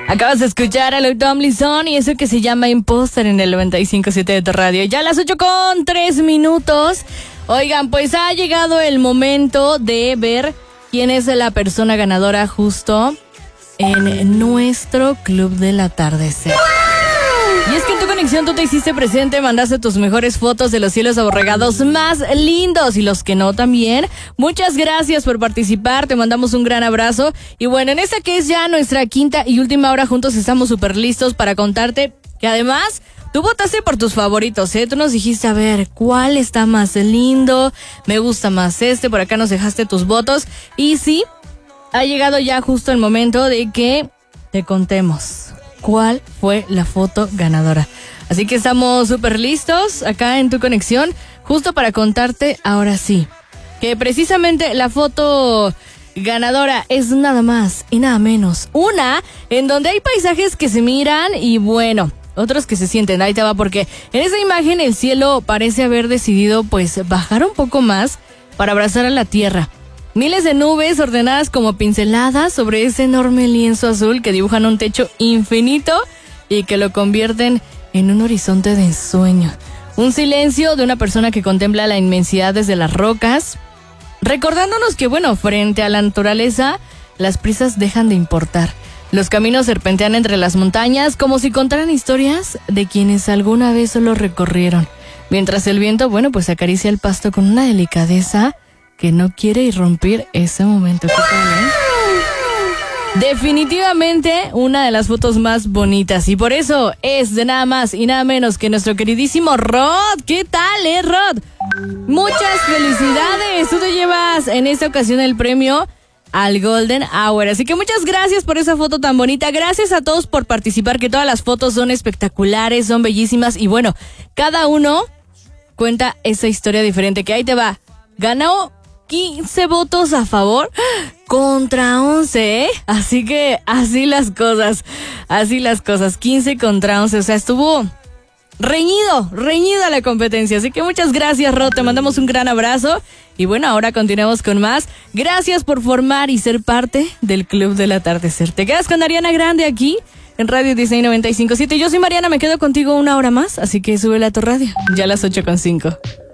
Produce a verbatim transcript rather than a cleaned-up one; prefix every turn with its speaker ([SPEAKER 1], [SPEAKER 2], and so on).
[SPEAKER 1] Acabas de escuchar a Louis Tomlinson y eso que se llama Imposter en el noventa y cinco punto siete de tu radio. Ya a las ocho con tres minutos. Oigan, pues ha llegado el momento de ver quién es la persona ganadora justo en nuestro Club del Atardecer. Y es que en tu conexión tú te hiciste presente, mandaste tus mejores fotos de los cielos aborregados más lindos y los que no también. Muchas gracias por participar, te mandamos un gran abrazo. Y bueno, en esta que es ya nuestra quinta y última hora juntos estamos súper listos para contarte que además tú votaste por tus favoritos, ¿eh? Tú nos dijiste, a ver, ¿cuál está más lindo? Me gusta más este, por acá nos dejaste tus votos. Y sí, ha llegado ya justo el momento de que te contemos cuál fue la foto ganadora. Así que estamos súper listos acá en tu conexión, justo para contarte ahora sí, que precisamente la foto ganadora es nada más y nada menos una en donde hay paisajes que se miran y bueno, otros que se sienten. Ahí te va, porque en esa imagen el cielo parece haber decidido pues bajar un poco más para abrazar a la tierra. Miles de nubes ordenadas como pinceladas sobre ese enorme lienzo azul que dibujan un techo infinito y que lo convierten en un horizonte de ensueño. Un silencio de una persona que contempla la inmensidad desde las rocas, recordándonos que, bueno, frente a la naturaleza, las prisas dejan de importar. Los caminos serpentean entre las montañas como si contaran historias de quienes alguna vez solo recorrieron. Mientras el viento, bueno, pues acaricia el pasto con una delicadeza que no quiere irrumpir ese momento. ¿Qué tal, eh? Definitivamente una de las fotos más bonitas y por eso es de nada más y nada menos que nuestro queridísimo Rod. ¿Qué tal, eh, Rod? Muchas felicidades. Tú te llevas en esta ocasión el premio al Golden Hour. Así que muchas gracias por esa foto tan bonita. Gracias a todos por participar, que todas las fotos son espectaculares, son bellísimas y bueno, cada uno cuenta esa historia diferente. Que ahí te va. Ganó quince votos a favor contra once, ¿eh? Así que así las cosas, así las cosas, quince contra once, o sea, estuvo reñido, reñida la competencia. Así que muchas gracias, Rod, te mandamos un gran abrazo. Y bueno, ahora continuamos con más. Gracias por formar y ser parte del Club del Atardecer. Te quedas con Ariana Grande aquí en Radio Disney noventa y cinco punto siete. Yo soy Mariana, me quedo contigo una hora más, así que súbele a tu radio, ya a las ocho con cinco.